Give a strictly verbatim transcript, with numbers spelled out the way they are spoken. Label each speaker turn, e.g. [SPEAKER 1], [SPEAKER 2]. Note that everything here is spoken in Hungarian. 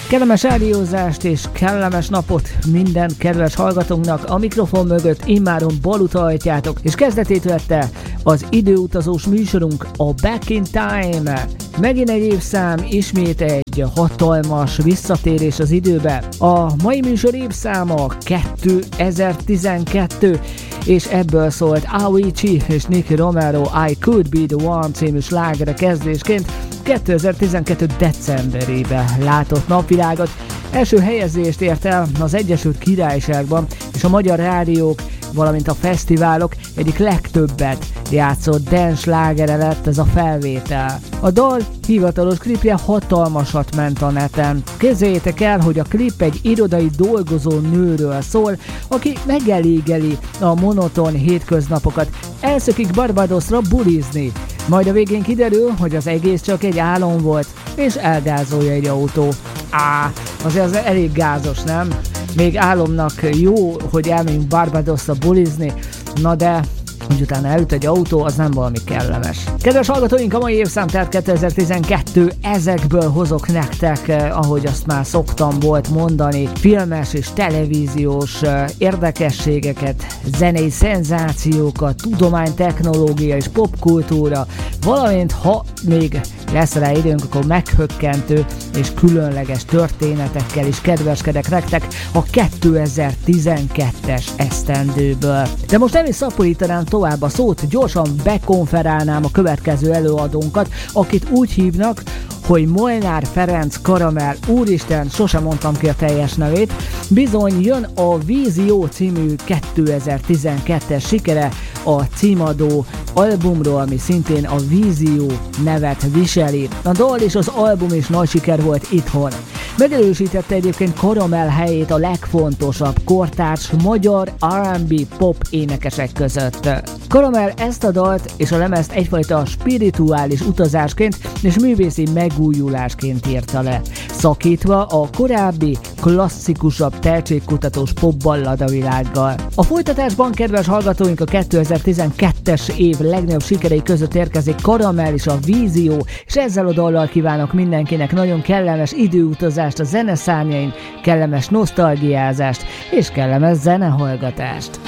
[SPEAKER 1] Kellemes rádiózást és kellemes napot minden kedves hallgatónknak. A mikrofon mögött immáron Baluta ajtjátok, és kezdetét vette az időutazós műsorunk, a Back in Time. Megint egy évszám, ismét egy hatalmas visszatérés az időbe. A mai műsor évszáma kétezer-tizenkettő, és ebből szólt Avicii és Nicky Romero I Could Be The One című slágere kezdésként kétezer-tizenkettő decemberében látott napvilágot. Első helyezést ért el az Egyesült Királyságban, és a magyar rádiók, valamint a fesztiválok egyik legtöbbet játszott dance slágere lett ez a felvétel. A dal hivatalos klipje hatalmasat ment a neten. Képzeljétek el, hogy a klip egy irodai dolgozó nőről szól, aki megelégeli a monoton hétköznapokat, elszökik Barbadosra bulizni. Majd a végén kiderül, hogy az egész csak egy álom volt, és elgázolja egy autó. Á, azért az elég gázos, nem? Még álomnak jó, hogy elmegyünk Barbadosra bulizni, na de hogy utána elüt egy autó, az nem valami kellemes. Kedves hallgatóink, a mai évszám, tehát kétezer-tizenkettő, ezekből hozok nektek, eh, ahogy azt már szoktam volt mondani, filmes és televíziós eh, érdekességeket, zenei szenzációkat, tudomány, technológia és popkultúra, valamint ha még lesz rá időnk, akkor meghökkentő és különleges történetekkel is kedveskedek nektek a kétezer-tizenkettes esztendőből. De most nem is szaporítanám tovább a szót, gyorsan bekonferálnám a következő előadónkat, akit úgy hívnak, hogy Molnár Ferenc Karamell. Úristen, sosem mondtam ki a teljes nevét. Bizony jön a Vízió című kétezer-tizenkettes sikere a címadó albumról, ami szintén a Vízió nevet viseli. A dal és az album is nagy siker volt itthon. Megerősítette egyébként Karamell helyét a legfontosabb kortárs magyar er and bé pop énekesek között. Karamell ezt a dalt és a lemezt egyfajta spirituális utazásként és művészi megújulásként írta le, szakítva a korábbi, klasszikusabb tehetségkutatós popballada világgal. A folytatásban, kedves hallgatóink, a kétezer-tizenkettes év legnagyobb sikerei között érkezik Karamell és a Vízió, és ezzel a dallal kívánok mindenkinek nagyon kellemes időutazást a zeneszárnyain, kellemes nosztalgiázást és kellemes zenehallgatást.